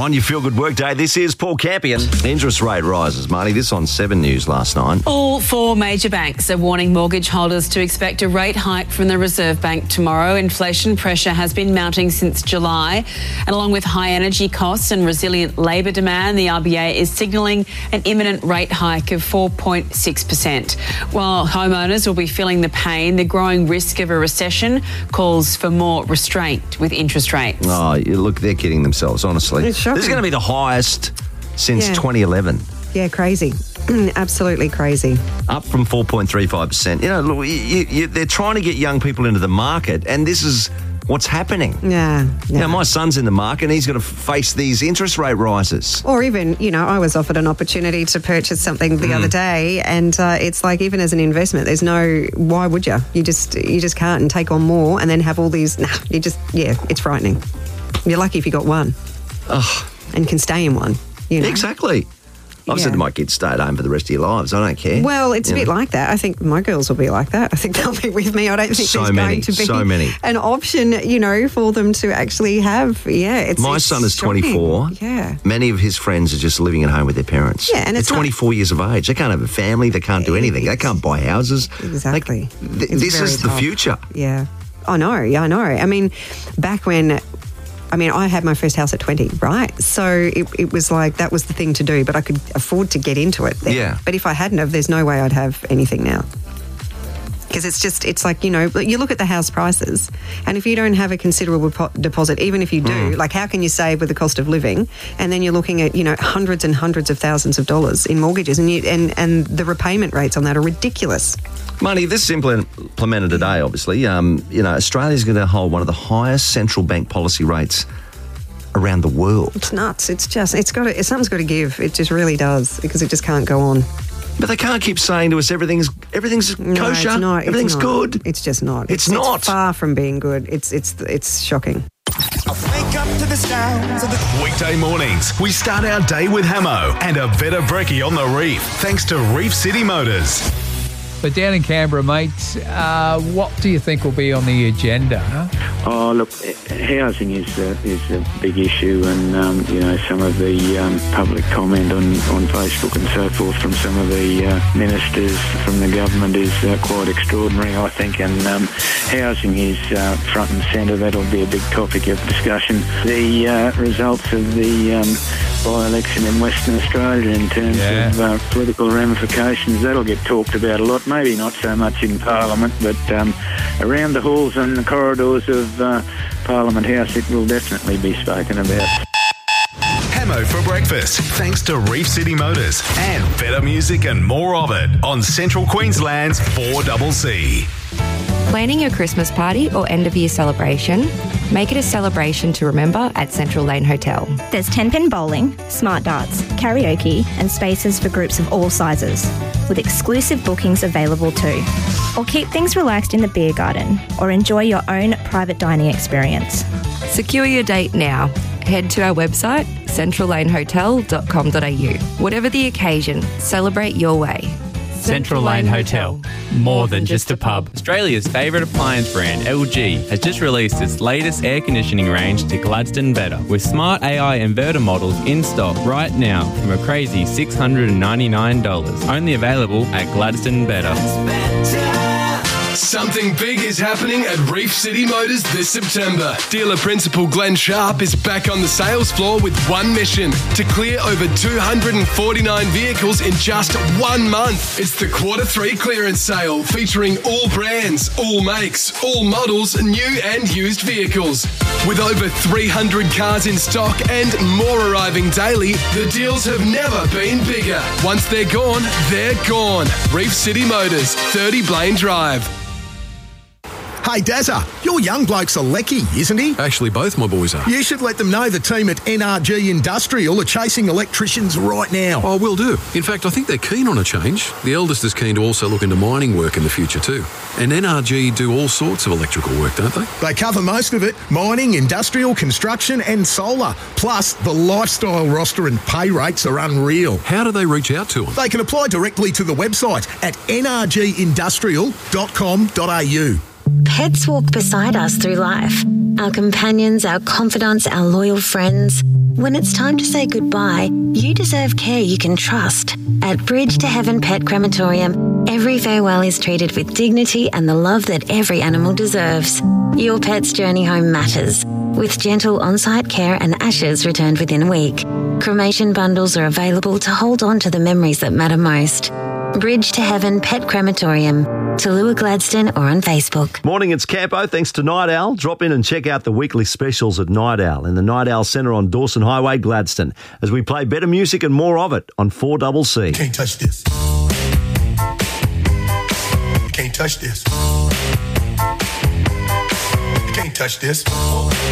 On your Feel Good Workday, this is Paul Campion. Interest rate rises, Marnie. This on 7 News last night. All 4 major banks are warning mortgage holders to expect a rate hike from the Reserve Bank tomorrow. Inflation pressure has been mounting since July. And along with high energy costs and resilient labour demand, the RBA is signalling an imminent rate hike of 4.6%. While homeowners will be feeling the pain, the growing risk of a recession calls for more restraint with interest rates. Oh, look, they're kidding themselves, honestly. It's shocking. This is going to be the highest since 2011. Yeah, crazy. Absolutely crazy. Up from 4.35%. You know, look, they're trying to get young people into the market, and this is what's happening. Yeah. Now, my son's in the market, and he's got to face these interest rate rises. Or even, I was offered an opportunity to purchase something the other day, and it's like, even as an investment, there's why would you? You just can't, and take on more and then have all these, it's frightening. You're lucky if you got one. And can stay in one. Exactly. I've said to my kids, stay at home for the rest of your lives. I don't care. Well, it's a bit like that. I think my girls will be like that. I think they'll be with me. I don't think there's going to be an option, for them to actually have. Yeah, my son is 24. Yeah. Many of his friends are just living at home with their parents. Yeah, and they're 24 years of age. They can't have a family. They can't do anything. They can't buy houses. Exactly. This is the future. Yeah. I know. Yeah, I know. I mean, back when... I had my first house at 20, right? So it was like, that was the thing to do, but I could afford to get into it then. Yeah. But if I hadn't have, there's no way I'd have anything now. Because it's like, you look at the house prices, and if you don't have a considerable deposit, even if you do, like, how can you save with the cost of living? And then you're looking at, hundreds and hundreds of thousands of dollars in mortgages, and the repayment rates on that are ridiculous. Money, this is implemented today, obviously. Australia's going to hold one of the highest central bank policy rates around the world. It's nuts. Something's got to give. It just really does, because it just can't go on. But they can't keep saying to us everything's kosher. No, it's not. Everything's good. It's just not. It's not. It's far from being good. It's shocking. Wake up to the sounds of the weekday mornings. We start our day with Hamo and a Veta Brekkie on the Reef, thanks to Reef City Motors. But down in Canberra, mate, what do you think will be on the agenda? Oh, look, housing is a big issue, and some of the public comment on Facebook and so forth from some of the ministers from the government is quite extraordinary, I think, and housing is front and centre. That'll be a big topic of discussion. The results of the by-election in Western Australia in terms of political ramifications, that'll get talked about a lot. Maybe not so much in Parliament, but around the halls and the corridors of Parliament House, it will definitely be spoken about. Hamo for breakfast, thanks to Reef City Motors and better music and more of it on Central Queensland's 4CC. Planning your Christmas party or end-of-year celebration? Make it a celebration to remember at Central Lane Hotel. There's 10-pin bowling, smart darts, karaoke and spaces for groups of all sizes, with exclusive bookings available too. Or keep things relaxed in the beer garden, or enjoy your own private dining experience. Secure your date now. Head to our website, centrallanehotel.com.au. Whatever the occasion, celebrate your way. Central Lane Hotel. More than just a pub. Australia's favourite appliance brand, LG, has just released its latest air conditioning range to Gladstone Better, with smart AI inverter models in stock right now from a crazy $699. Only available at Gladstone Better. Something big is happening at Reef City Motors this September. Dealer principal Glenn Sharp is back on the sales floor with one mission: to clear over 249 vehicles in just 1 month. It's the Q3 clearance sale featuring all brands, all makes, all models, new and used vehicles. With over 300 cars in stock and more arriving daily, the deals have never been bigger. Once they're gone, they're gone. Reef City Motors, 30 Blaine Drive. Hey, Dazza, your young bloke's a lecky, isn't he? Actually, both my boys are. You should let them know the team at NRG Industrial are chasing electricians right now. Oh, will do. In fact, I think they're keen on a change. The eldest is keen to also look into mining work in the future too. And NRG do all sorts of electrical work, don't they? They cover most of it: mining, industrial, construction and solar. Plus, the lifestyle roster and pay rates are unreal. How do they reach out to them? They can apply directly to the website at nrgindustrial.com.au. Pets walk beside us through life. our companions, our confidants, our loyal friends. When it's time to say goodbye, you deserve care you can trust. At Bridge to Heaven Pet Crematorium, every farewell is treated with dignity and the love that every animal deserves. Your pet's journey home matters, with gentle on-site care and ashes returned within a week. Cremation bundles are available to hold on to the memories that matter most. Bridge to Heaven Pet Crematorium, Tallulah Gladstone, or on Facebook. Morning, it's Campo. Thanks to Night Owl. Drop in and check out the weekly specials at Night Owl in the Night Owl Centre on Dawson Highway, Gladstone, as we play better music and more of it on 4CC. Can't touch this. You can't touch this. You can't touch this.